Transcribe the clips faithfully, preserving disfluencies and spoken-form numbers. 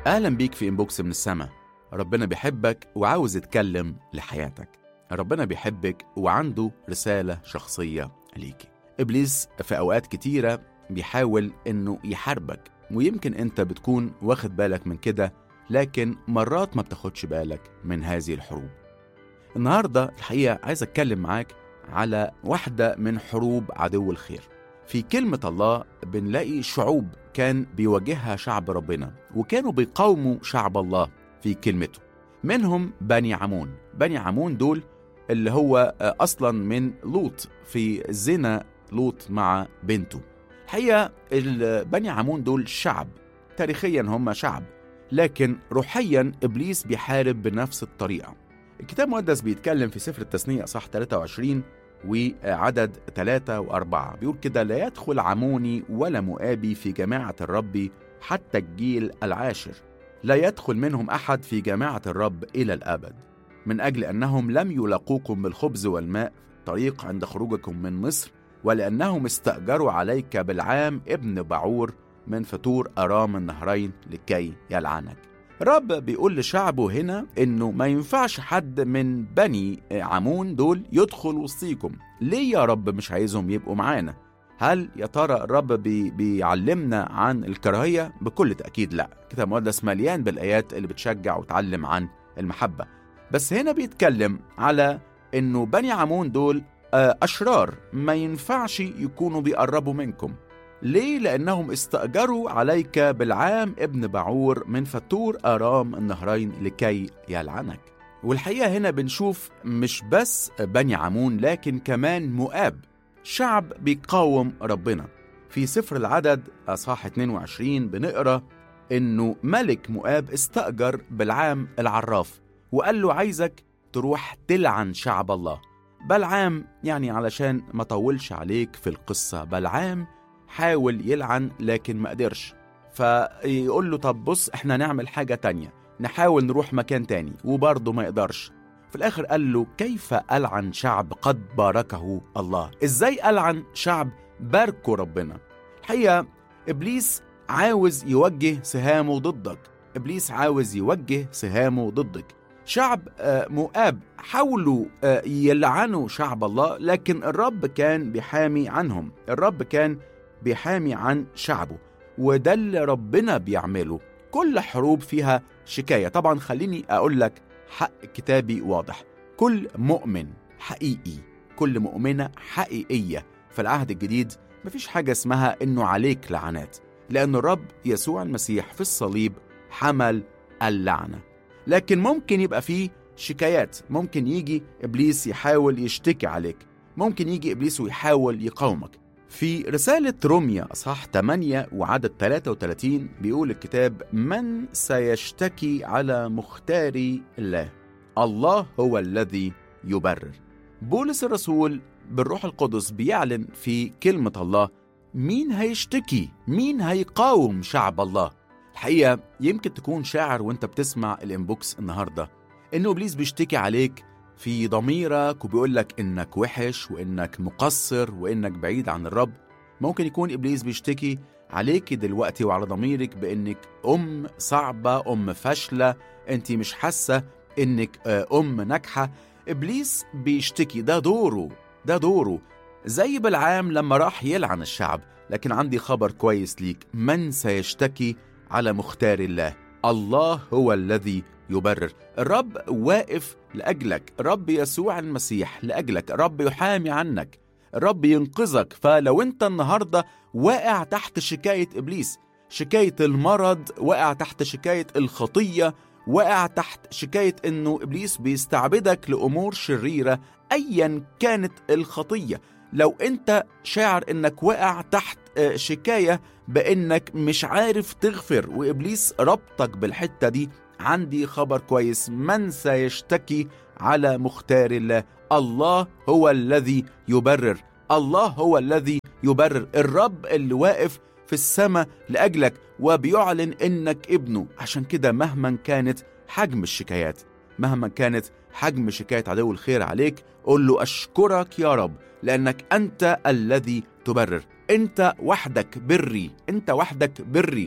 أهلا بيك في إنبوكس من السما. ربنا بيحبك وعاوز يتكلم لحياتك. ربنا بيحبك وعنده رسالة شخصية ليكي. إبليس في أوقات كتيرة بيحاول إنه يحاربك، ويمكن أنت بتكون واخد بالك من كده، لكن مرات ما بتاخدش بالك من هذه الحروب. النهاردة الحقيقة عايز أتكلم معاك على واحدة من حروب عدو الخير. في كلمة الله بنلاقي شعوب كان بيواجهها شعب ربنا، وكانوا بيقاوموا شعب الله في كلمته. منهم بني عمون. بني عمون دول اللي هو أصلا من لوط، في زنا لوط مع بنته. الحقيقة بني عمون دول شعب، تاريخيا هم شعب، لكن روحيا إبليس بيحارب بنفس الطريقة. الكتاب المقدس بيتكلم في سفر التثنية صح ثلاثة وعشرين وعدد ثلاثة وأربعة، بيقول كده: لا يدخل عموني ولا مؤابي في جماعة الرب حتى الجيل العاشر، لا يدخل منهم أحد في جماعة الرب إلى الأبد، من أجل أنهم لم يلاقوكم بالخبز والماء في الطريق عند خروجكم من مصر، ولأنهم استأجروا عليك بالعام ابن بعور من فتور أرام النهرين لكي يلعنك. الرب بيقول لشعبه هنا إنه ما ينفعش حد من بني عمون دول يدخل وسطيكم. ليه يا رب مش عايزهم يبقوا معانا؟ هل يا ترى الرب بي بيعلمنا عن الكراهية؟ بكل تأكيد لا. الكتاب المقدس مليان بالآيات اللي بتشجع وتعلم عن المحبة، بس هنا بيتكلم على إنه بني عمون دول أشرار، ما ينفعش يكونوا بيقربوا منكم. ليه؟ لأنهم استأجروا عليك بالعام ابن بعور من فتور أرام النهرين لكي يلعنك. والحقيقة هنا بنشوف مش بس بني عمون، لكن كمان مؤاب، شعب بيقاوم ربنا. في سفر العدد أصحاح اثنين وعشرين بنقرأ إنه ملك مؤاب استأجر بالعام العراف وقال له: عايزك تروح تلعن شعب الله. بلعام يعني علشان ما طولش عليك في القصة، بلعام حاول يلعن لكن ما قدرش، فيقول له: طب بص، احنا نعمل حاجة تانية، نحاول نروح مكان تاني، وبرضه ما يقدرش. في الآخر قال له: كيف ألعن شعب قد باركه الله؟ إزاي ألعن شعب باركه ربنا؟ الحقيقة إبليس عاوز يوجه سهامه ضدك، إبليس عاوز يوجه سهامه ضدك. شعب مؤاب حاولوا يلعنوا شعب الله، لكن الرب كان بيحامي عنهم، الرب كان بيحامي عن شعبه، وده اللي ربنا بيعمله. كل حروب فيها شكاية. طبعا خليني أقول لك حق كتابي واضح: كل مؤمن حقيقي، كل مؤمنة حقيقية في العهد الجديد مفيش حاجة اسمها إنه عليك لعنات، لأن الرب يسوع المسيح في الصليب حمل اللعنة. لكن ممكن يبقى فيه شكايات، ممكن يجي إبليس يحاول يشتكي عليك، ممكن يجي إبليس ويحاول يقاومك. في رسالة روميا أصحاح ثمانية وعدد ثلاثة وثلاثين بيقول الكتاب: من سيشتكي على مختاري الله؟ الله هو الذي يبرر. بولس الرسول بالروح القدس بيعلن في كلمة الله مين هيشتكي، مين هيقاوم شعب الله. الحقيقة يمكن تكون شاعر وانت بتسمع الانبوكس النهاردة إنه إبليس بيشتكي عليك في ضميرك وبيقول لك إنك وحش وإنك مقصر وإنك بعيد عن الرب. ممكن يكون إبليس بيشتكي عليك دلوقتي وعلى ضميرك بإنك أم صعبة، أم فاشلة، أنت مش حاسة إنك أم ناجحة. إبليس بيشتكي، ده دوره، ده دوره زي بلعام لما راح يلعن الشعب. لكن عندي خبر كويس ليك: من سيشتكي على مختار الله؟ الله هو الذي يبرر. الرب واقف لأجلك، الرب يسوع المسيح لأجلك، الرب يحامي عنك، الرب ينقذك. فلو انت النهاردة واقع تحت شكاية إبليس، شكاية المرض، واقع تحت شكاية الخطية، واقع تحت شكاية انه إبليس بيستعبدك لأمور شريرة أيا كانت الخطية، لو انت شاعر انك واقع تحت شكاية بانك مش عارف تغفر وإبليس ربطك بالحتة دي، عندي خبر كويس: من سيشتكي على مختار الله؟ الله هو الذي يبرر، الله هو الذي يبرر. الرب اللي واقف في السماء لأجلك وبيعلن إنك ابنه. عشان كده مهما كانت حجم الشكايات، مهما كانت حجم شكاية عدو الخير عليك، قول له: أشكرك يا رب لأنك أنت الذي تبرر، أنت وحدك بري، أنت وحدك بري.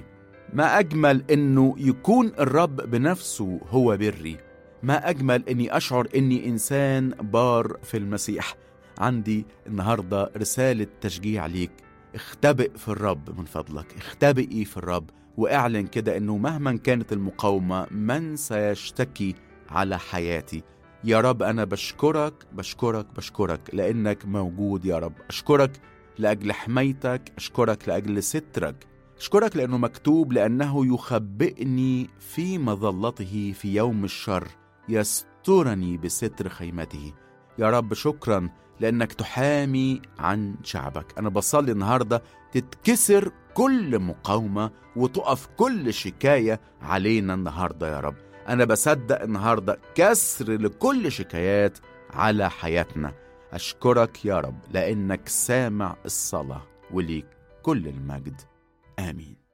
ما أجمل إنه يكون الرب بنفسه هو بري. ما أجمل إني أشعر إني إنسان بار في المسيح. عندي النهاردة رسالة تشجيع ليك. اختبئ في الرب من فضلك، اختبئي في الرب، واعلن كده إنه مهما كانت المقاومة من سيشتكي على حياتي. يا رب أنا بشكرك بشكرك بشكرك لأنك موجود يا رب. أشكرك لأجل حمايتك، أشكرك لأجل سترك، أشكرك لأنه مكتوب لأنه يخبئني في مظلته في يوم الشر، يسترني بستر خيمته. يا رب شكرا لأنك تحامي عن شعبك. أنا بصلي النهاردة تتكسر كل مقاومة وتقف كل شكاية علينا النهاردة يا رب. أنا بصدق النهاردة كسر لكل شكايات على حياتنا. أشكرك يا رب لأنك سامع الصلاة، وليك كل المجد. آمين.